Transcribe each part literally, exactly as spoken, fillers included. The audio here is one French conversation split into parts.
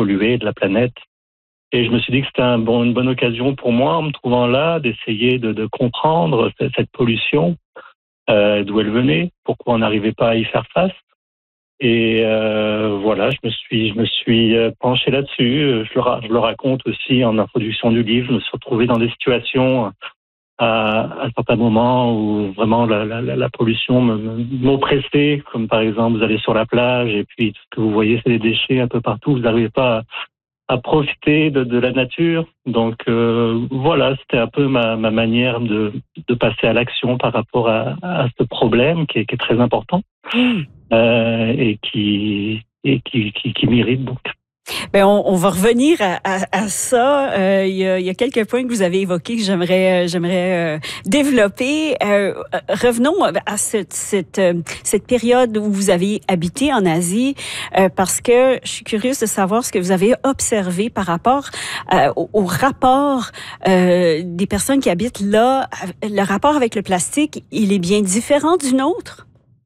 polluée de la planète. Et je me suis dit que c'était un bon, une bonne occasion pour moi, en me trouvant là, d'essayer de, de comprendre cette, cette pollution, euh, d'où elle venait, pourquoi on n'arrivait pas à y faire face. Et euh, voilà, je me suis, je me suis penché là-dessus. Je le, je le raconte aussi en introduction du livre. Je me suis retrouvé dans des situations à, à certains moments où vraiment la, la, la pollution m'oppressait, comme par exemple vous allez sur la plage et puis tout ce que vous voyez c'est des déchets un peu partout. Vous n'arrivez pas à à profiter de, de la nature. Donc euh, voilà, c'était un peu ma, ma manière de, de passer à l'action par rapport à, à ce problème qui est, qui est très important mmh. euh, et qui et qui, qui, qui m'irrite donc. Bien, on, on va revenir à, à, à ça. Euh, il, y a, il y a quelques points que vous avez évoqués que j'aimerais, j'aimerais euh, développer. Euh, revenons à cette, cette, cette période où vous avez habité en Asie, euh, parce que je suis curieuse de savoir ce que vous avez observé par rapport euh, au, au rapport euh, des personnes qui habitent là. Le rapport avec le plastique, il est bien différent du nôtre?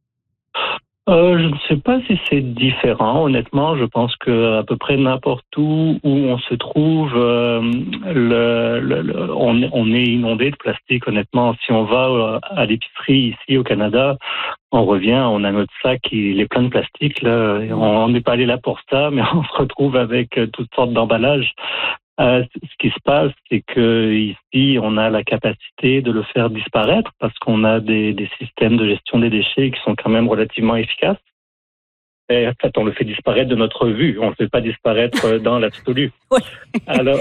Euh, je ne sais pas si c'est différent. Honnêtement, je pense que à peu près n'importe où où on se trouve, euh, le, le, le, on, on est inondé de plastique. Honnêtement, si on va à l'épicerie ici au Canada, on revient, on a notre sac, il est plein de plastique. Là, on n'est pas allé là pour ça, mais on se retrouve avec toutes sortes d'emballages. Euh, ce qui se passe, c'est que ici, on a la capacité de le faire disparaître parce qu'on a des, des systèmes de gestion des déchets qui sont quand même relativement efficaces. Et en fait, on le fait disparaître de notre vue. On ne le fait pas disparaître dans l'absolu. Ouais. Alors,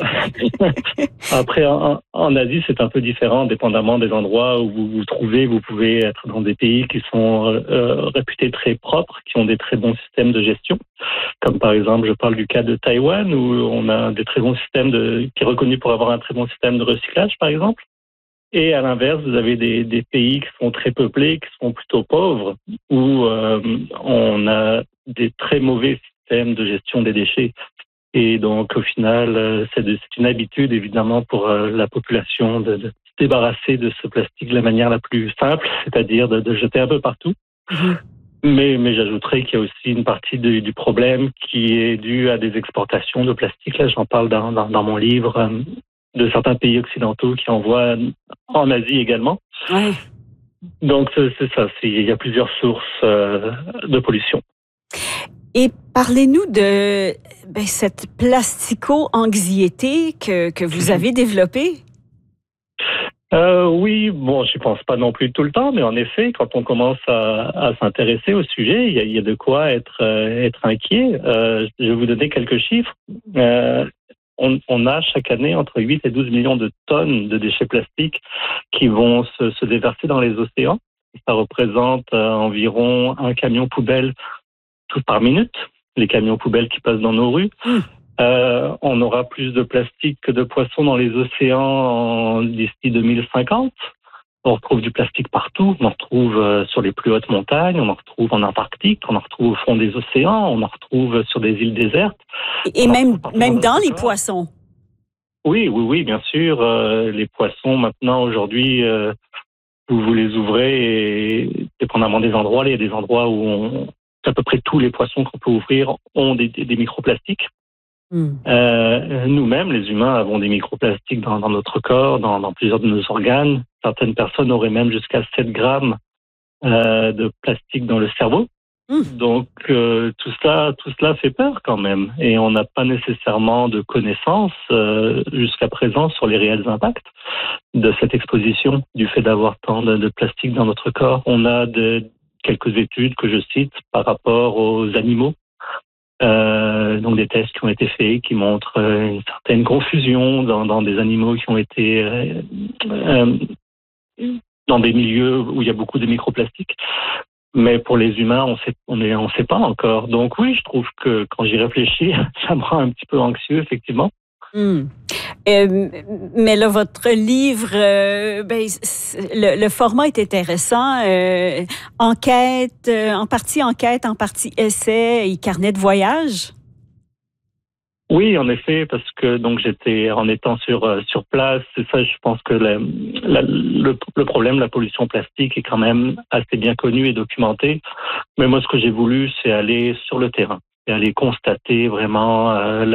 après, en, en Asie, c'est un peu différent, dépendamment des endroits où vous vous trouvez. Vous pouvez être dans des pays qui sont euh, réputés très propres, qui ont des très bons systèmes de gestion. Comme par exemple, je parle du cas de Taïwan, où on a des très bons systèmes de, qui est reconnu pour avoir un très bon système de recyclage, par exemple. Et à l'inverse, vous avez des, des pays qui sont très peuplés, qui sont plutôt pauvres, où euh, on a des très mauvais systèmes de gestion des déchets. Et donc, au final, c'est, de, c'est une habitude, évidemment, pour euh, la population de, de se débarrasser de ce plastique de la manière la plus simple, c'est-à-dire de, de le jeter un peu partout. Mmh. Mais, mais j'ajouterais qu'il y a aussi une partie de, du problème qui est due à des exportations de plastique. Là, j'en parle dans, dans, dans mon livre. Euh, de certains pays occidentaux qui envoient en Asie également. Ouais. Donc, c'est, c'est ça. C'est, il y a plusieurs sources euh, de pollution. Et parlez-nous de ben, cette plastico-anxiété que, que vous avez développée. Euh, oui, bon, je pense pas non plus tout le temps, mais en effet, quand on commence à, à s'intéresser au sujet, il y a, il y a de quoi être, euh, être inquiet. Euh, je vais vous donner quelques chiffres. Euh, On, on a chaque année entre huit et douze millions de tonnes de déchets plastiques qui vont se, se déverser dans les océans. Ça représente euh, environ un camion poubelle tout par minute, les camions poubelles qui passent dans nos rues. Mmh. Euh, on aura plus de plastique que de poissons dans les océans en, d'ici deux mille cinquante. On retrouve du plastique partout. On en retrouve euh, sur les plus hautes montagnes, on en retrouve en Antarctique, on en retrouve au fond des océans, on en retrouve sur des îles désertes. Et, et même, même dans, dans les poissons. Oui, oui, oui, bien sûr. Euh, les poissons, maintenant, aujourd'hui, euh, vous, vous les ouvrez et dépendamment des endroits, il y a des endroits où on, à peu près tous les poissons qu'on peut ouvrir ont des, des, des microplastiques. Mmh. Euh, nous-mêmes, les humains, avons des microplastiques dans, dans notre corps, dans, dans plusieurs de nos organes. Certaines personnes auraient même jusqu'à sept grammes euh, de plastique dans le cerveau. Mmh. Donc, euh, tout ça, tout cela fait peur quand même. Et on n'a pas nécessairement de connaissances euh, jusqu'à présent sur les réels impacts de cette exposition, du fait d'avoir tant de, de plastique dans notre corps. On a de, quelques études que je cite par rapport aux animaux. Euh, donc des tests qui ont été faits qui montrent euh, une certaine confusion dans, dans des animaux qui ont été euh, euh, dans des milieux où il y a beaucoup de microplastiques. Mais pour les humains, on sait, on est, on sait pas encore. Donc oui, je trouve que quand j'y réfléchis, ça me rend un petit peu anxieux, effectivement. Mmh. Euh, mais là, votre livre, euh, ben, le, le format est intéressant. Euh, enquête, euh, en partie enquête, en partie essai et carnet de voyage. Oui, en effet, parce que donc j'étais en étant sur sur place, c'est ça. Je pense que la, la, le, le problème, la pollution plastique, est quand même assez bien connu et documenté. Mais moi, ce que j'ai voulu, c'est aller sur le terrain et aller constater vraiment euh,